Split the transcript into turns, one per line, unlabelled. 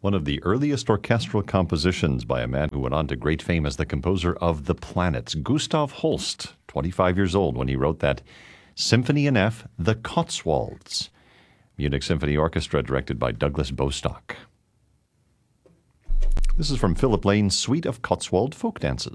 One of the earliest orchestral compositions by a man who went on to great fame as the composer of The Planets, Gustav Holst, 25 years old when he wrote that Symphony in F, The Cotswolds. Munich Symphony Orchestra, directed by Douglas Bostock. This is from Philip Lane's Suite of Cotswold Folk Dances.